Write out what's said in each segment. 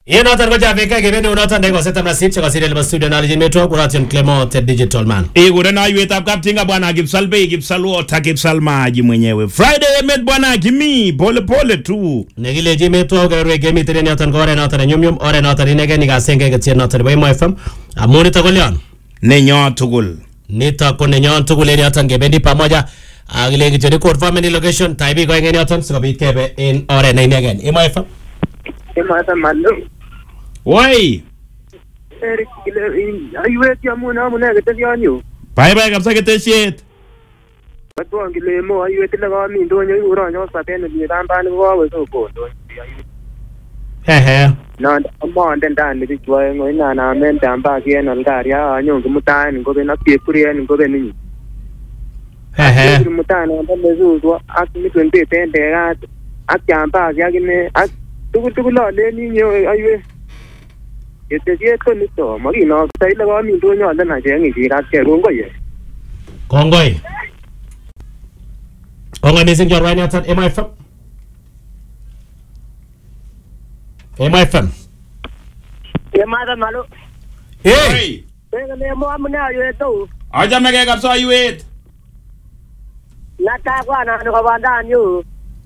Noton ko Javika kebeni unoton ndeko seta mnasip chaka siri elba studio na metro kuration Clement Digital Man. Gure na yueta kaptinga bwana Kipsalbe Kipsaluo ta Kipsalmaji mwenyewe. Friday emet bwana kimi pole tu. Negile ji metro gerwe gemi tene noton gore noton nyumyum ore noton inege ni gasenge ketien noton by MFM. Amuni tagolion. Nenyo tugul. Nita ko nenyo tugul eri noton gebendi pamoja. Agile gijoni court family location taibi ko ngeni noton sikobit kebe in ore na inegen. MFM. Emata malu. Why? Eric, I wait your moon. I'm going to tell you. Bye bye, I'm saying shit. But one kill more. You tell me, don't you run your patent and you don't buy the war so good. Not a month and done with it. Going on, I meant I'm back here and Garia. I know the Mutan and go in up here, Korean and go in. Mutan and the zoos were asking me to pay 10 days. I can't pass Yagin. I took to lot. Then you It is yet to know. Marino, say the one doing on the night, and if you ask a rungo. Congoy. Congoy missing your right at MFM. MFM. Your mother, Malo. Hey! Take a name of now you do. I just make up so you wait. Not that one, I know about that you.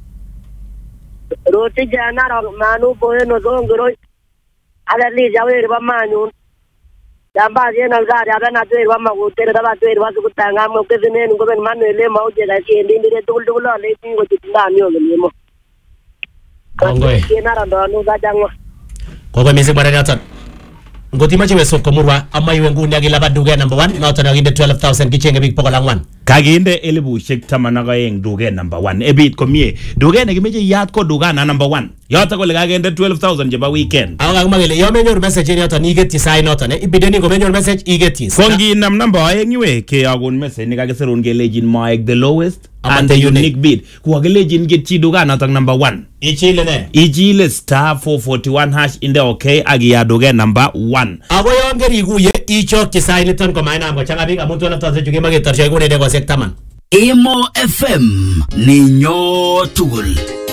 Roti Jana, Manu, Bueno, Zongo. At least I will have a man. Dambazian and God, I don't do one more. Tell about it was a good time. I'm going to name government money, limo, I see, and then told to law, let's see what it's done. You know, Congoy missing Barata. Gotimachi was so Komura, Amayu Nagila Dugan number 1, not in the 12,000 kitchen a big Pogolang one. Kaginde Elibu Shek Tamanagayeng Dugan number 1. Ebit Comie. Dugan Gimeji Yatko Dugana number 1. Yatako again the 12,000 Jaba weekend. I'll make your message in your get to sign out on it. If you didn't go in your message, you get this. Kongi nam number anyway. Kagun message Nagaserun Gelagin Mike the lowest and the unique bid. Kuagelagin get Chidugana number 1. Ichile star 441 hash in the okay Agia Dugan number 1. Awoyongeri guye icho kisaini ton komaina ngo changa big amuntu na taze juge mage tarshe ko de ko sektaman. Emo FM Ninyo Tugul.